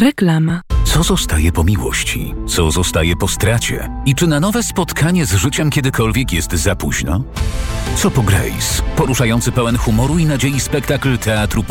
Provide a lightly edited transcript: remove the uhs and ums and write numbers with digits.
Reklama. Co zostaje po miłości? Co zostaje po stracie? I czy na nowe spotkanie z życiem kiedykolwiek jest za późno? Co po Grace? Poruszający, pełen humoru i nadziei spektakl teatru